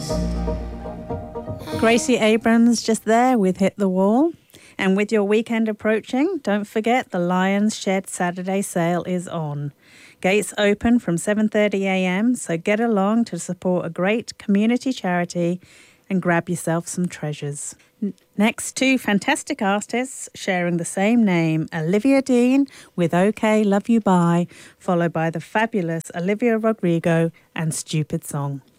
Gracie Abrams just there with Hit the Wall. And with your weekend approaching, don't forget the Lions Shed Saturday sale is on. Gates open from 7:30 a.m, so get along to support a great community charity and grab yourself some treasures. Next, two fantastic artists sharing the same name, Olivia Dean with OK Love You Bye, followed by the fabulous Olivia Rodrigo and Stupid Song.